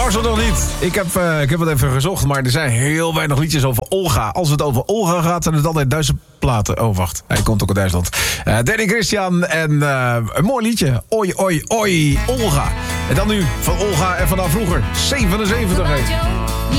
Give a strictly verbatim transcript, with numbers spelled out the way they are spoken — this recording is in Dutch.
was er nog niet. Ik heb, uh, ik heb het even gezocht, maar er zijn heel weinig liedjes over Olga. Als het over Olga gaat, zijn het altijd Duitse platen. Oh, wacht. Hij komt ook uit Duitsland. Uh, Danny Christian en uh, een mooi liedje. Oi, oi, oi, Olga. En dan nu van Olga en vanaf vroeger. zevenenzeventig. Heet.